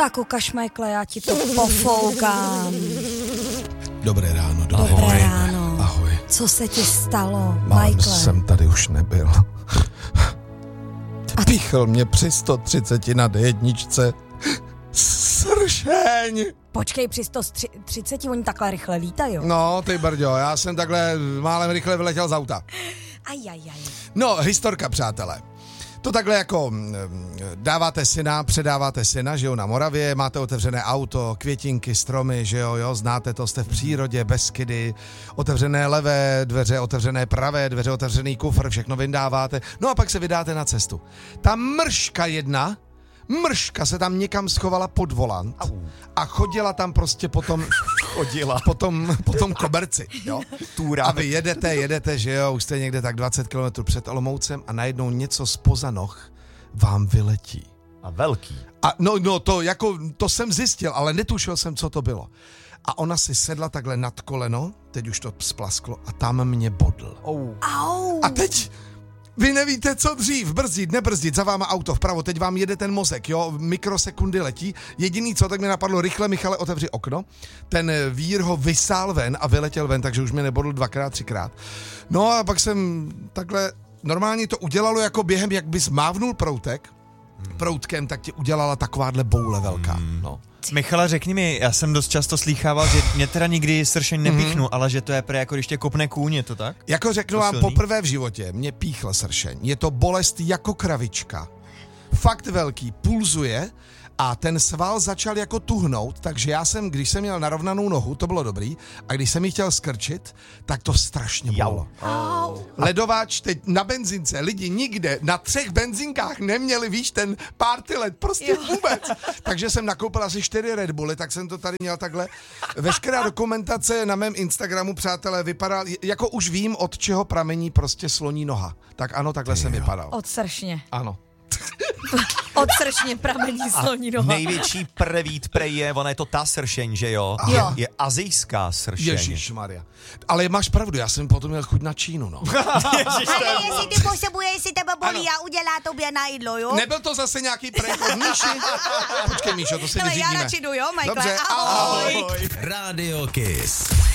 Tak ukaž, Michael, já ti to pofoukám. Dobré ráno. Dobré ráno. Ahoj. Co se ti stalo, Málem Michael? jsem tady už nebyl. Píchl mě při 130 na D1 sršeň. Počkej, při 130 oni takhle rychle lítají. No, ty brďo, já jsem takhle málem rychle vyletěl z auta. Ajajaj. No, historka, přátelé. To takhle jako předáváte syna, že jo, na Moravě, máte otevřené auto, květinky, stromy, že jo, znáte to, jste v přírodě, Beskydy, otevřené levé dveře, otevřené pravé dveře, otevřený kufr, všechno vyndáváte, no a pak se vydáte na cestu. Ta mrška se tam někam schovala pod volant a chodila tam prostě potom potom koberci, jo. A vy jedete, že jo, už jste někde tak 20 km před Olomoucem a najednou něco zpoza noh vám vyletí. A velký. A no to jsem zjistil, ale netušil jsem, co to bylo. A ona si sedla takhle nad koleno, teď už to splasklo a tam mě bodl. Au. A teď vy nevíte, co dřív, brzdit, nebrzdit, za váma auto vpravo, teď vám jede ten mozek, jo, mikrosekundy letí, jediný co, tak mi napadlo, rychle, Michale, otevři okno, ten vír ho vysál ven a vyletěl ven, takže už mě nebodl 2x, 3x. No a pak jsem takhle, normálně to udělalo jako během, jak bys mávnul proutkem, tak ti udělala takováhle boule velká, no. Michale, řekni mi, já jsem dost často slýchával, že mě teda nikdy sršeň nepíchnu, ale že to je jako když tě kopne kůň, je to tak? Jako řeknu vám, poprvé v životě mě píchl sršeň. Je to bolest jako kravička. Fakt velký, pulzuje a ten sval začal jako tuhnout, takže když jsem měl narovnanou nohu, to bylo dobrý, a když jsem ji chtěl skrčit, tak to strašně bolelo. Ledováč teď na benzince, lidi nikde, na 3 benzinkách neměli, víš, ten party led, prostě vůbec. Takže jsem nakoupil asi 4 Red Bully, tak jsem to tady měl takhle. Veškerá dokumentace na mém Instagramu, přátelé, vypadá, jako už vím, od čeho pramení prostě sloní noha. Tak ano, takhle jsem vypadal. Od sršně. Ano. Od sršně pramení sloní noha. Největší prvít prej ona je to ta sršeň, že jo? Je azijská sršeň. Ježišmarja. Ale máš pravdu, já jsem potom měl chuť na Čínu, no. Ale jestli ty potřebuješ, jestli tebe bolí a udělá tobě na jídlo, jo? Nebyl to zase nějaký prank od Míši? Počkej, Míšo, to si Ale já vyřídíme. radši jdu, jo, Michael? Dobře, ahoj. Radio Kiss.